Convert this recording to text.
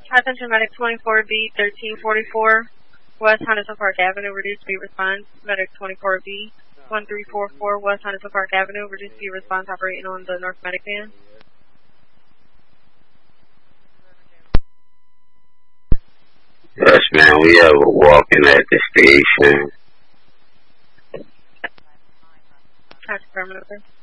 Attention Medic 24B 1344, West Henderson Park Avenue, reduced speed response. Medic 24B 1344, West Henderson Park Avenue, reduced speed response, operating on the North Medic van. Yes, man, we have a walk-in at the station. Affirmative.